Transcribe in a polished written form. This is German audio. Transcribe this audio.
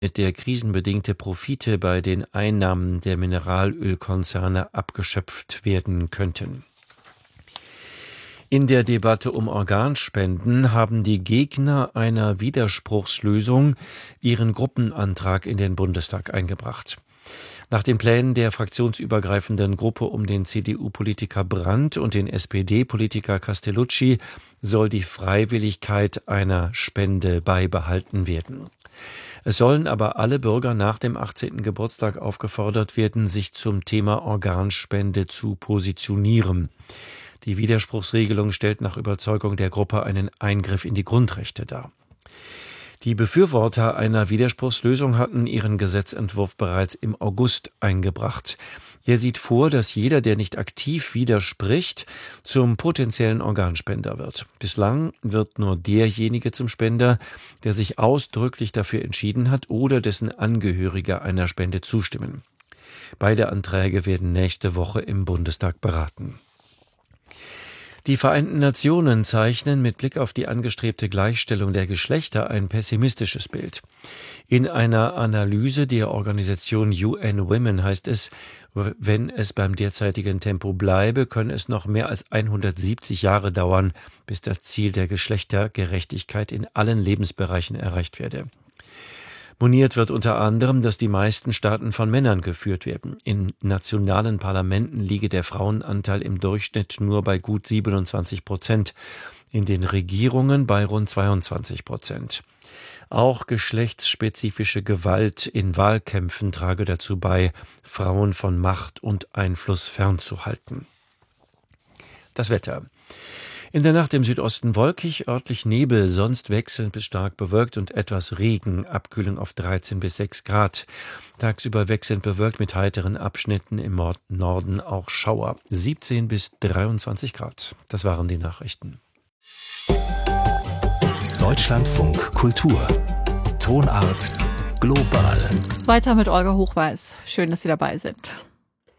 mit der krisenbedingte Profite bei den Einnahmen der Mineralölkonzerne abgeschöpft werden könnten. In der Debatte um Organspenden haben die Gegner einer Widerspruchslösung ihren Gruppenantrag in den Bundestag eingebracht. Nach den Plänen der fraktionsübergreifenden Gruppe um den CDU-Politiker Brandt und den SPD-Politiker Castellucci soll die Freiwilligkeit einer Spende beibehalten werden. Es sollen aber alle Bürger nach dem 18. Geburtstag aufgefordert werden, sich zum Thema Organspende zu positionieren. Die Widerspruchsregelung stellt nach Überzeugung der Gruppe einen Eingriff in die Grundrechte dar. Die Befürworter einer Widerspruchslösung hatten ihren Gesetzentwurf bereits im August eingebracht. Er sieht vor, dass jeder, der nicht aktiv widerspricht, zum potenziellen Organspender wird. Bislang wird nur derjenige zum Spender, der sich ausdrücklich dafür entschieden hat oder dessen Angehörige einer Spende zustimmen. Beide Anträge werden nächste Woche im Bundestag beraten. Die Vereinten Nationen zeichnen mit Blick auf die angestrebte Gleichstellung der Geschlechter ein pessimistisches Bild. In einer Analyse der Organisation UN Women heißt es, wenn es beim derzeitigen Tempo bleibe, könne es noch mehr als 170 Jahre dauern, bis das Ziel der Geschlechtergerechtigkeit in allen Lebensbereichen erreicht werde. Moniert wird unter anderem, dass die meisten Staaten von Männern geführt werden. In nationalen Parlamenten liege der Frauenanteil im Durchschnitt nur bei gut 27%, in den Regierungen bei rund 22%. Auch geschlechtsspezifische Gewalt in Wahlkämpfen trage dazu bei, Frauen von Macht und Einfluss fernzuhalten. Das Wetter. In der Nacht im Südosten wolkig, örtlich Nebel, sonst wechselnd bis stark bewölkt und etwas Regen, Abkühlung auf 13 bis 6 Grad. Tagsüber wechselnd bewölkt mit heiteren Abschnitten, im Norden auch Schauer, 17 bis 23 Grad. Das waren die Nachrichten. Deutschlandfunk Kultur. Tonart global. Weiter mit Olga Hochweiß. Schön, dass Sie dabei sind.